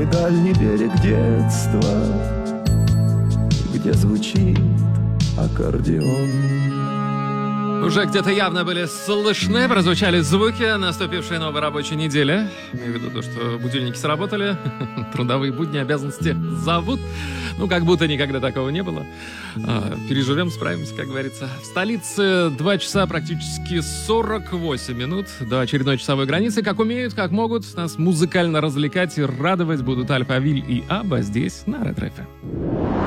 дальний берег детства, где звучит аккордеон. Уже где-то явно были слышны, прозвучали звуки наступившей новой рабочей недели. Имею в виду то, что будильники сработали, трудовые будни, обязанности зовут. Ну, как будто никогда такого не было. Переживем, справимся, как говорится. В столице 2 часа практически 48 минут до очередной часовой границы. Как умеют, как могут, нас музыкально развлекать и радовать будут Альфавиль и Абба здесь, на Ретро FM.